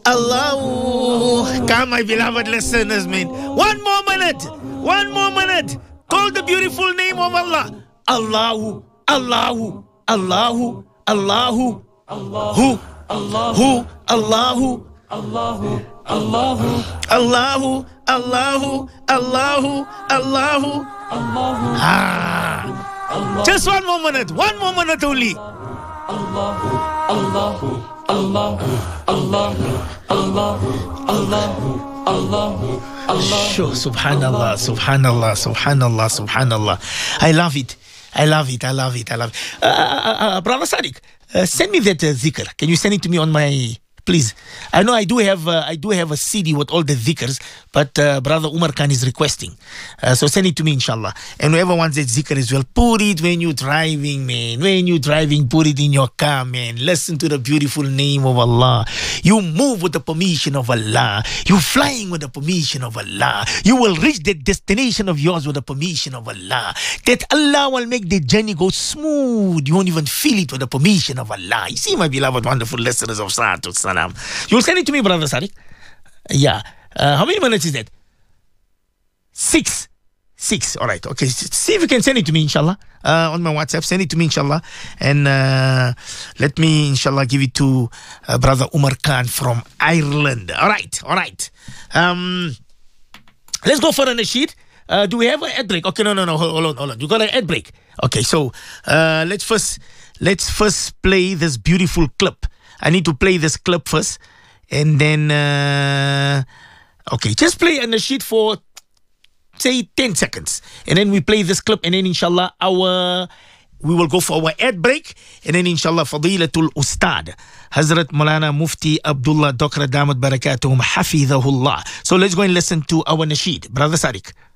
Allahu. Come, my beloved listeners, man. One more minute. One more minute. Call the beautiful name of Allah. Allahu. Allahu. Allahu. Allahu. Allahu. Allahu. Allahu. Allahu. Allahu. Allahu. Allahu. Allahu. Allahu. Allahu. Just one more minute. One more minute only. Allahu. Allahu. Allahu. Allahu. Allahu. Allahu. Allahu. Allah. Sure, subhanallah, subhanallah, subhanallah, subhanallah. I love it. I love it. I love it. I love it. Brother Sadiq, send me that zikr. Can you send it to me on my, please? I know I do have a CD with all the zikrs, but Brother Umar Khan is requesting. So send it to me, inshallah. And whoever wants that zikr as well, put it when you're driving, man. When you're driving, put it in your car, man. Listen to the beautiful name of Allah. You move with the permission of Allah. You're flying with the permission of Allah. You will reach the destination of yours with the permission of Allah. That Allah will make the journey go smooth. You won't even feel it with the permission of Allah. You see, my beloved, wonderful listeners of Salatul Salam. You'll send it to me, Brother Sadiq. Yeah. How many minutes is that? 6. All right. Okay. See if you can send it to me, inshallah. On my WhatsApp. Send it to me, inshallah. And let me, inshallah, give it to Brother Umar Khan from Ireland. All right. Let's go for a nasheed. Do we have an ad break? Okay, no. Hold on. You got an ad break. Okay, so let's first play this beautiful clip. I need to play this clip first. And then, okay, just play a nasheed for, say, 10 seconds. And then we play this clip. And then, inshallah, we will go for our ad break. And then, inshallah, Fadilatul Ustad, Hazrat Maulana Mufti Abdullah Dokra Damat Barakatuhum Hafidhahullah. So let's go and listen to our nasheed. Brother Sadiq.